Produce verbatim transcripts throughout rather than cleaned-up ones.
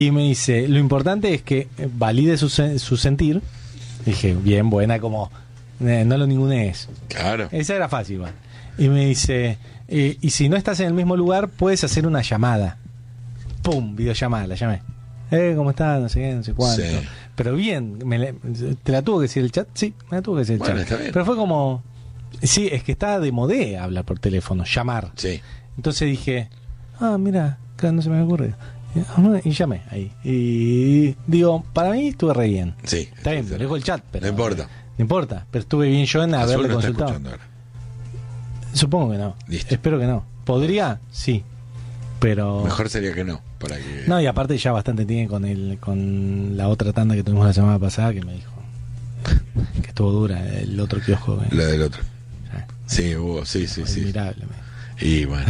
Y me dice, lo importante es que valide su, su sentir. Dije, bien, buena, como eh, no lo ningunees. Claro. Esa era fácil, igual. Y me dice, eh, y si no estás en el mismo lugar, puedes hacer una llamada. Pum, videollamada, la llamé. Eh, ¿cómo estás? No sé qué, no sé cuánto. Sí. Pero bien, me la, ¿te la tuvo que decir el chat? Sí, me la tuvo que decir el bueno, chat. Está bien. Pero fue como, sí, es que está de modé hablar por teléfono, llamar. Sí. Entonces dije, ah, mira, claro, no se me ocurre. Y llamé ahí. Y digo, para mí estuve re bien. Sí. Está bien, me dejo el chat, pero no importa. No importa, pero estuve bien yo en haberle no consultado. Supongo que no. Listo. Espero que no. ¿Podría? Sí. Pero mejor sería que no, para que... No, y aparte ya bastante tiene con el con la otra tanda que tuvimos la semana pasada que me dijo que estuvo dura el otro kiosco. Que... La del otro. Sí, hubo, sí, sí, sí. Admirable. Y bueno...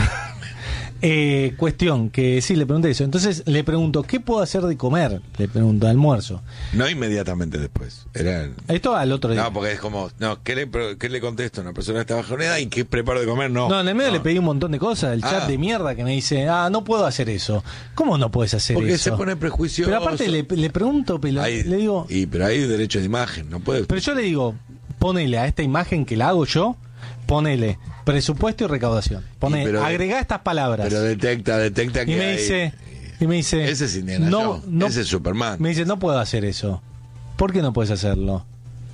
Eh, cuestión, que sí, le pregunté eso. Entonces le pregunto, ¿qué puedo hacer de comer? Le pregunto, de almuerzo. No inmediatamente después. Era... Esto al otro día. No, porque es como, no, ¿qué le, qué le contesto a una persona que está bajoneada y qué preparo de comer? No. No, en el medio no. le pedí un montón de cosas. El chat ah. de mierda que me dice, ah, no puedo hacer eso. ¿Cómo no puedes hacer porque eso? Porque se pone prejuicioso. Pero aparte le, le pregunto, pero hay, le digo... Y, pero hay derecho de imagen, no puede... Pero yo le digo, ponele a esta imagen que la hago yo, ponele presupuesto y recaudación. Pone, pero, agregá estas palabras. Pero detecta, detecta que y me hay, dice, y me dice, ese es Indiana no, Jones, no, ese es Superman. Me dice, no puedo hacer eso. ¿Por qué no puedes hacerlo?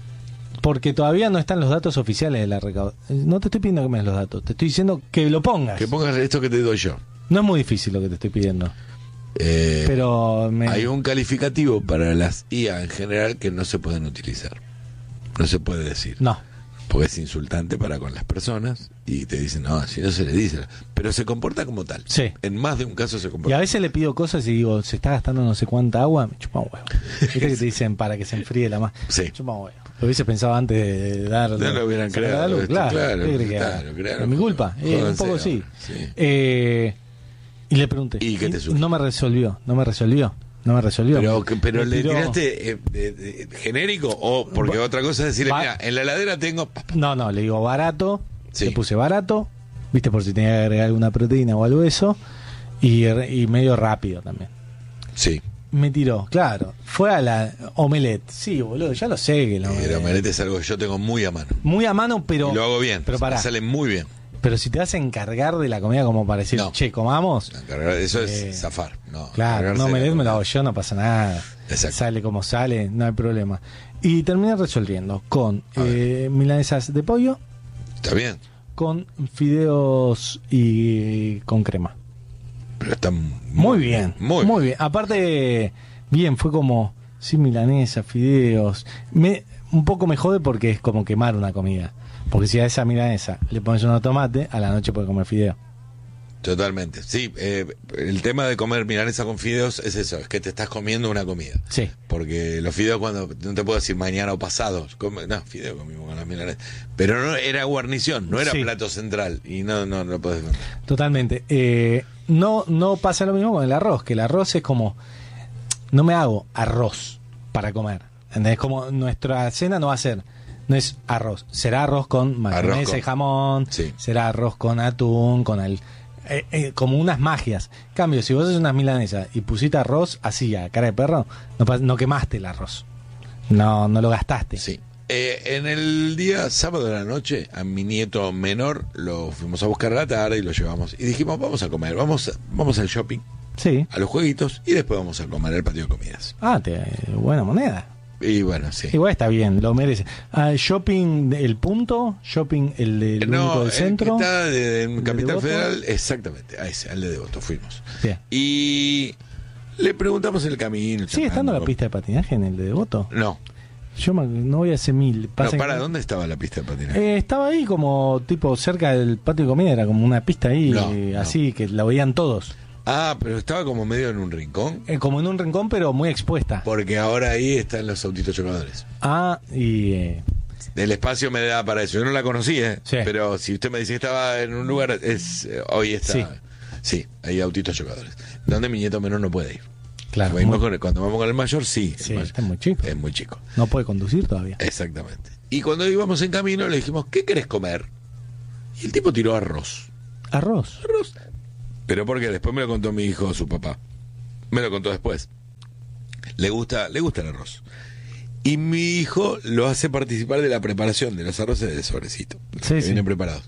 Porque todavía no están los datos oficiales de la recaudación. No te estoy pidiendo que me des los datos, te estoy diciendo que lo pongas. Que pongas esto que te doy yo. No es muy difícil lo que te estoy pidiendo. Eh, pero me... hay un calificativo para las I A en general que no se pueden utilizar. No se puede decir. No. Porque es insultante para con las personas y te dicen, no, si no se le dice, pero se comporta como tal. Sí. En más de un caso se comporta. Y a veces le pido cosas y digo, se está gastando no sé cuánta agua, me chupa un huevo. Viste que te dicen para que se enfríe la más. Sí. Chupa un huevo. Lo hubiese pensado antes de dar. No lo hubieran creado. Luz, esto, claro, claro, ¿qué crees que claro, claro, ¿Es mi culpa? Eh, un poco sí. sí. Eh, y le pregunté. ¿Y qué te y no me resolvió, no me resolvió. No me resolvió. Pero, me, pero me le tiró... tiraste eh, eh, eh, genérico o porque otra cosa es decirle, ba... mira, en la heladera tengo... No, no, le digo barato, sí. Le puse barato, viste, por si tenía que agregar alguna proteína o algo de eso, y, y medio rápido también. Sí. Me tiró, claro. Fue a la omelette. Sí, boludo, ya lo sé que la omelette. El omelette es algo que yo tengo muy a mano. Muy a mano, pero... Y lo hago bien, pero pará. Sale muy bien. Pero si te vas a encargar de la comida como para decir, no. che, comamos. Encargar, eso eh, es zafar. No, claro, no omelette me lo hago yo, no pasa nada. Exacto. Sale como sale, no hay problema. Y terminé resolviendo con eh, milanesas de pollo. Está bien. Con fideos y con crema. Pero está muy, muy bien. Muy, muy bien. bien. Aparte, bien, fue como, sí, milanesa, fideos. Me, un poco me jode porque es como quemar una comida. Porque si a esa milanesa le pones unos tomate, a la noche puedes comer fideo. Totalmente. Sí, eh, el tema de comer milanesa con fideos es eso, es que te estás comiendo una comida. Sí. Porque los fideos cuando, no te puedo decir mañana o pasado, come, no, fideo comimos con las milanesas. Pero no era guarnición, no era sí. plato central y no, no, no lo podés ver. Totalmente. Eh, no, no pasa lo mismo con el arroz, que el arroz es como, no me hago arroz para comer. ¿Entendés? Como nuestra cena no va a ser... No es arroz, será arroz con mayonesa y jamón, sí. será arroz con atún, con el, eh, eh, como unas magias. En cambio, si vos haces unas milanesas y pusiste arroz así a cara de perro, no, no quemaste el arroz, no, no lo gastaste. Sí. Eh, en el día sábado de la noche, a mi nieto menor lo fuimos a buscar a la tarde y lo llevamos. Y dijimos, vamos a comer, vamos, vamos al shopping, sí. a los jueguitos y después vamos a comer al patio de comidas. Ah, te, buena moneda. Y bueno, sí. Igual está bien, lo merece. Ah, shopping El Punto, shopping el del no, único del centro. El que está de, en Capital Federal, exactamente, a ese, al de Devoto fuimos. Bien. Y le preguntamos el camino. ¿Sigue estando la pista de patinaje en el de Devoto? No. Yo no voy a hacer mil. No, ¿para que... dónde estaba la pista de patinaje? Eh, estaba ahí como tipo cerca del patio de comida, era como una pista ahí, no, eh, no. así que la veían todos. Ah, pero estaba como medio en un rincón. Eh, como en un rincón, pero muy expuesta. Porque ahora ahí están los autitos chocadores. Ah, y... Eh... El espacio me da para eso. Yo no la conocí, ¿eh? Sí. Pero si usted me dice que estaba en un lugar, es eh, hoy está... Sí. Sí, hay autitos chocadores. Donde mi nieto menor no puede ir. Claro. Muy... Con el, cuando vamos con el mayor, sí. Sí, mayor, está muy chico. Es muy chico. No puede conducir todavía. Exactamente. Y cuando íbamos en camino le dijimos, ¿qué querés comer? Y el tipo tiró arroz. ¿Arroz? Arroz. Pero porque después me lo contó mi hijo, su papá. Me lo contó después. le gusta, le gusta el arroz. Y mi hijo lo hace participar de la preparación de los arroces de sobrecito, sí, que sí. vienen preparados.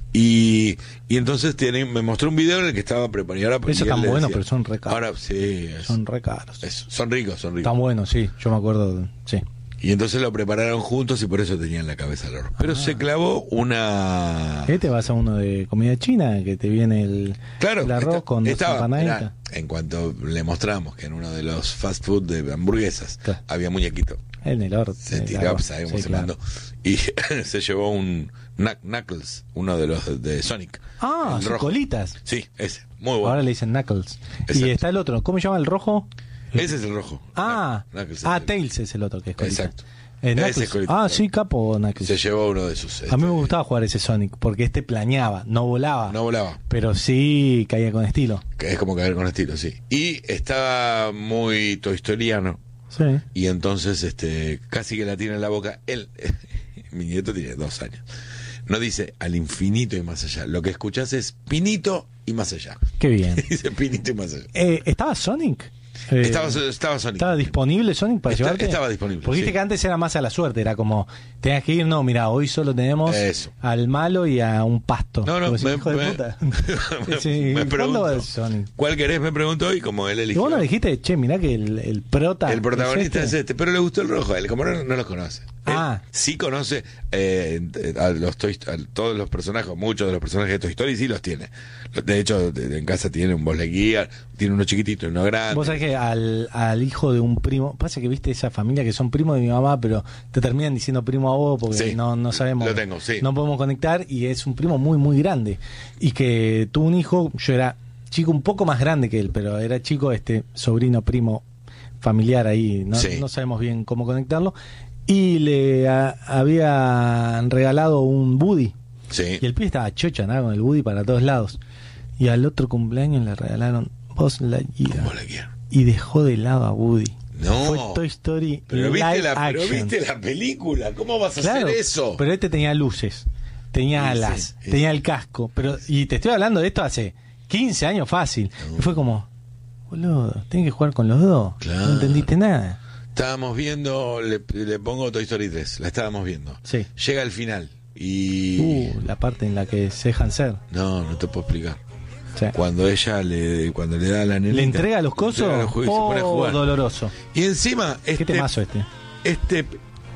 Y, y entonces tiene, me mostró un video en el que estaba preparando. Eso están buenos, pero son re caros. Ahora sí, es, son re caros. Es, son ricos, son ricos. Están buenos, sí, yo me acuerdo, de, sí. Y entonces lo prepararon juntos y por eso tenían la cabeza al horno. Pero ah. se clavó una... ¿Qué te vas a uno de comida china? Que te viene el, claro, el arroz está, con estaba, empanaditas. Era, en cuanto le mostramos que en uno de los fast food de hamburguesas claro. había muñequito. En el horno. Se tiraba, sabemos sí, se claro. mandó. Y se llevó un Knuckles, uno de los de Sonic. Ah, sus colitas. Sí, ese. Muy bueno. Ahora le dicen Knuckles. Exacto. Y está el otro. ¿Cómo se llama el rojo? Ese es el rojo. Ah, Knuckles ah el... Tails es el otro que es colita. Exacto. Eh, ese es colita. Ah, sí, capo Knuckles. Se llevó uno de sus. Este... A mí me gustaba jugar ese Sonic porque este planeaba, no volaba. No volaba. Pero sí caía con estilo. Que es como caer con estilo, sí. Y estaba muy toy storiano. Sí. Y entonces este casi que la tiene en la boca. Él, mi nieto tiene dos años. No dice al infinito y más allá. Lo que escuchás es Pinito y más allá. Qué bien. Dice Pinito y más allá. Eh, ¿Estaba Sonic? Eh, estaba, estaba Sonic. ¿Estaba disponible Sonic para Está, llevarte? Estaba disponible. Porque viste sí. que antes era más a la suerte, era como, tenías que ir, no, mira, hoy solo tenemos Eso. al malo y a un pasto. No, no, me, hijo de puta. me, sí, me pregunto, Sonic? ¿cuál querés? Me preguntó y como él eligió. Y vos no dijiste, che, mirá que el, el prota El protagonista es este. es este, pero le gustó el rojo. Él, como no, no los conoce. Ah. Él sí conoce eh, a, los Toy, a todos los personajes, muchos de los personajes de Toy Story sí los tiene. De hecho, de, en casa tiene un Buzz Lightyear, tiene uno chiquitito y uno grande. Vos sabés que al, al hijo de un primo, pasa que viste esa familia que son primos de mi mamá, pero te terminan diciendo primo a vos porque sí, no, no sabemos. Lo tengo, sí. No podemos conectar y es un primo muy, muy grande. Y que tuvo un hijo, yo era chico un poco más grande que él, pero era chico, este sobrino, primo, familiar ahí, no, sí. no sabemos bien cómo conectarlo. Y le a, habían regalado un Woody. Sí. Y el pibe estaba chocha, andaba con el Woody para todos lados. Y al otro cumpleaños le regalaron Buzz Lightyear. Y dejó de lado a Woody. No. Fue Toy Story pero live viste la, action. Pero viste la película. ¿Cómo vas a claro, hacer eso? Pero este tenía luces, tenía sí, alas, sí, tenía sí. el casco. Pero y te estoy hablando de esto hace quince años fácil. No. Y fue como, boludo, tenés que jugar con los dos. Claro. No entendiste nada. Estábamos viendo, le, le pongo Toy Story tres, la estábamos viendo. Sí. Llega al final y... Uh, la parte en la que se dejan ser. No, no te puedo explicar. Sí. Cuando ella le cuando le da a la nenita, le entrega los cosos, los juegos, oh, se pone a jugar. Doloroso. Y encima este, ¿qué temazo este? Este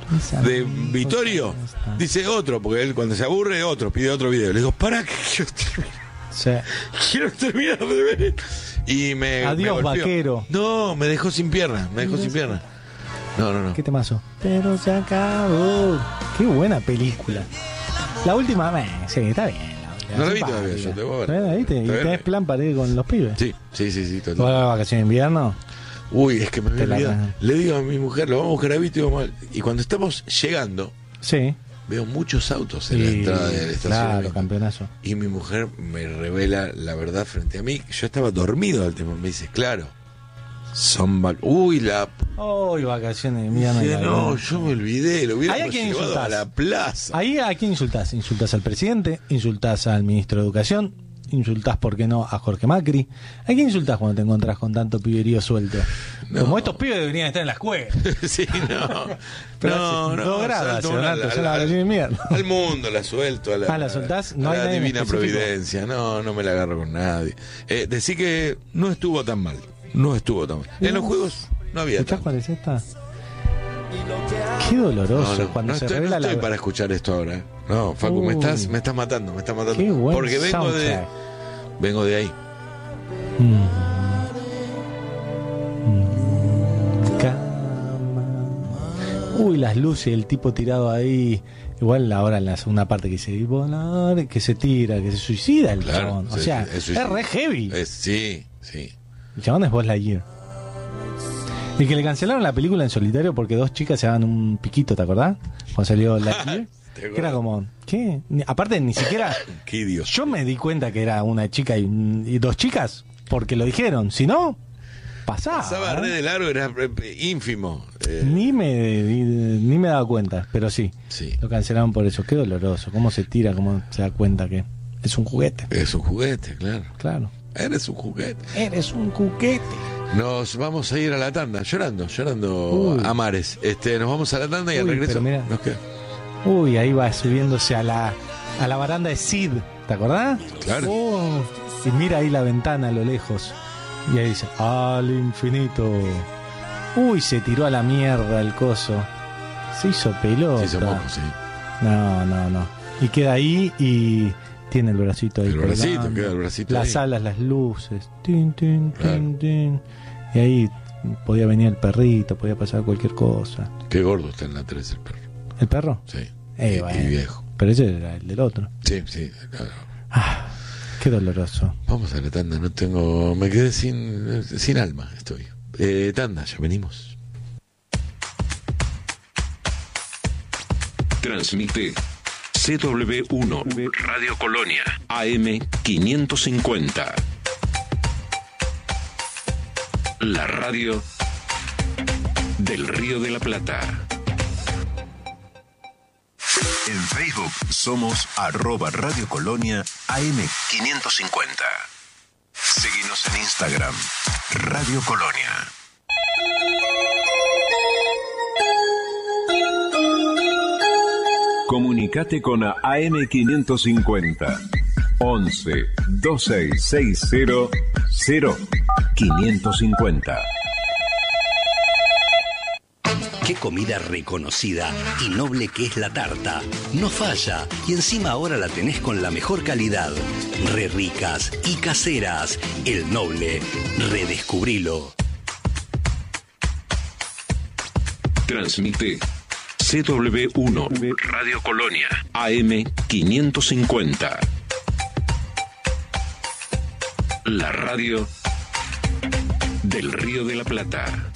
de Vittorio dice otro, porque él cuando se aburre otro, pide otro video. Le digo, para que quiero terminar. Sí. Quiero terminar de ver. Y me adiós me vaquero. No, me dejó sin piernas, me dejó sin piernas. No, no, no. ¿Qué temazo? Pero se acabó. Qué buena película. La última, eh, sí, está bien. No la vi todavía, yo te voy a ver. ¿La viste? ¿Y tenés plan para ir con los pibes? Sí, sí, sí, sí. ¿Vas a la vacación de invierno? Uy, es que me Te olvidé. la... Le digo a mi mujer, lo vamos a buscar a Vito y vamos a... Y cuando estamos llegando, sí, veo muchos autos en y... la entrada del estacionamiento. Claro, campeonazo. Y mi mujer me revela la verdad frente a mí. Yo estaba dormido al tiempo. Me dice, claro, son vac... Uy, la... Uy, vacaciones de invierno. Dice, no, yo me olvidé. Lo hubiéramos ¿Ahí a quién llevado insultás? a la plaza. Ahí a quién insultás. Insultás al presidente, insultás al ministro de Educación, insultás, ¿por qué no?, a Jorge Macri. ¿A quién insultás cuando te encontrás con tanto piberío suelto? No. Como estos pibes deberían estar en la escuela. Sí, no. Pero no, no. Dos grados, Una, al, al, al, al, al mundo la suelto. A la, ah, la soltás. No a hay la nadie divina providencia. No, no me la agarro con nadie. Eh, decí que no estuvo tan mal. No estuvo tan mal. En los juegos no había. ¿Escuchás cuál es esta? Qué doloroso. No, no, cuando no se estoy, no estoy la... para escuchar esto ahora. ¿eh? No, Facu, me estás, me estás matando, me estás matando. Qué buen porque vengo soundtrack. de, vengo de ahí. Mm. Mm. Cama. Uy, las luces, el tipo tirado ahí. Igual ahora en la segunda parte que dice volar, que se tira, que se suicida el claro, chabón. O sí, sea, es, es re heavy. Es, sí, sí. El chabón es Buzz Lightyear. Y que le cancelaron la película en solitario porque dos chicas se daban un piquito, ¿te acordás? Cuando salió Lightyear. Que era como, ¿qué? Ni, aparte, ni siquiera. Qué idiota. Yo me di cuenta que era una chica y, y dos chicas porque lo dijeron. Si no, pasaba. Pasaba ¿eh? re de largo, era ínfimo. Eh. Ni me ni, ni me daba cuenta, pero sí, sí. Lo cancelaron por eso. Qué doloroso. Cómo se tira, cómo se da cuenta que es un juguete. Es un juguete, claro. Claro. Eres un juguete. Eres un juguete. Nos vamos a ir a la tanda, llorando, llorando Uy. a mares. Este, nos vamos a la tanda y Uy, al regreso mira, nos queda. Uy, ahí va subiéndose a la a la baranda de Sid, ¿te acordás? Claro. Oh, y mira ahí la ventana a lo lejos. Y ahí dice, al infinito. Uy, se tiró a la mierda el coso. Se hizo pelota. Se hizo moco, sí. No, no, no. Y queda ahí y tiene el bracito ahí. El bracito, queda el bracito Las ahí. alas, las luces. Tin, tin, claro. tin, tin. Y ahí podía venir el perrito, podía pasar cualquier cosa. Qué gordo está en la tres el perro. ¿El perro? Sí. Eh, y, bueno. y viejo. Pero ese era el del otro. Sí, sí, claro. Ah, qué doloroso. Vamos a la tanda, no tengo... Me quedé sin, sin alma, estoy. Eh, tanda, ya venimos. Transmite C W uno Radio Colonia A M quinientos cincuenta. La radio del Río de la Plata. En Facebook somos arroba Radio Colonia A M quinientos cincuenta. Seguinos en Instagram, Radio Colonia. Comunicate con A M quinientos cincuenta. once veintiséis sesenta cero quinientos cincuenta. Qué comida reconocida y noble que es la tarta. No falla y encima ahora la tenés con la mejor calidad. Re ricas y caseras. El Noble. Redescubrilo. Transmite C W uno Radio Colonia A M quinientos cincuenta. La radio del Río de la Plata.